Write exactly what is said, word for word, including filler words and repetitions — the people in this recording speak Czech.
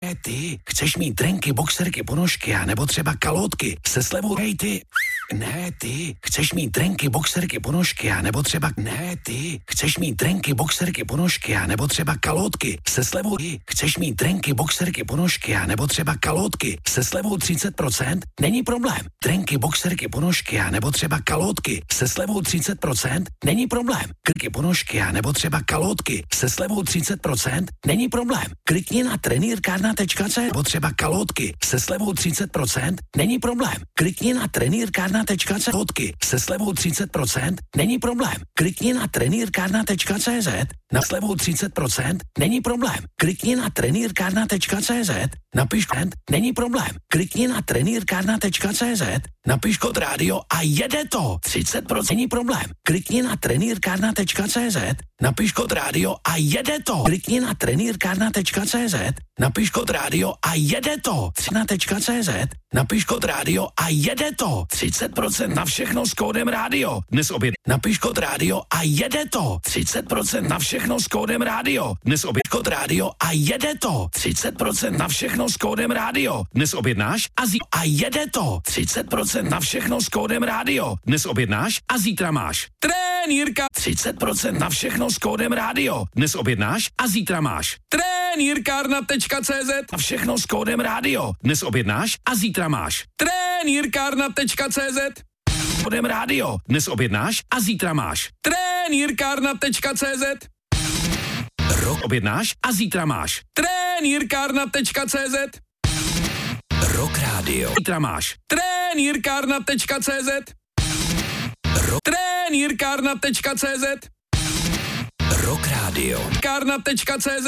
Ne, ty. Chceš mít trenky, boxerky, ponožky a nebo třeba kalotky se slevou. Hej, ty. Ne, ty. Chceš mít trenky, boxerky, ponožky a nebo třeba. Ne, ty. Chceš mít trenky, boxerky, ponožky a nebo třeba kalotky se slevou. Ty. Chceš mít trenky, boxerky, ponožky a nebo třeba kalotky se slevou třicet procent? Není problém. Trenky, boxerky, ponožky a nebo třeba kalotky se slevou třicet procent? Není problém. Krky, ponožky a nebo třeba kalotky se slevou třicet procent? Není problém. Klikni na trenýrkárna tečka cé zet nebo třeba kalotky se slevou třicet procent? Není problém. Klikni na trenýrkárna tečka cé zet kalotky se slevou třicet procent? Není problém. Klikni na trenýrkárna tečka cé zet na slevou třicet procent? Není problém. Klikni na trenýrkárna tečka cé zet, napiš kód, není problém. Klikni na trenýrkárna tečka cé zet, napiš kód rádio a jede to. třicet procent není problém. Klikni na trenýrkárna tečka cé zet, napiš kód rádio a jede to. Klikni na trenýrkárna tečka cé zet, napiš kód rádio a jede to. třicet tečka cé zet, napiš kód rádio a jede to. třicet procent na všechno s kódem rádio. Dnes oběd. Napiš kód rádio a jede to. třicet procent na všechno s kódem rádio. Dnes oběd. Kód rádio a jede to. třicet procent na všechno s kódem rádio. Dnes objednáš a zí a jede to. třicet procent na všechno s kódem rádio. Dnes objednáš a zítra máš. Trenýrka. třicet procent na všechno s kódem rádio. Dnes objednáš a zítra máš. Trenýrkárna tečka cé zet a všechno s kódem rádio. Dnes objednáš a zítra máš. Trenýrkárna tečka cé zet kódem rádio. Dnes objednáš a zítra máš. Trenýrkárna tečka cé zet Rok objednáš a zítra máš. Trenýrkárna tečka cé zet Rock Radio. Zítra máš. Trenýrkárna tečka cé zet Rock. Trenýrkárna tečka cé zet Rock Radio. Kárna tečka cé zet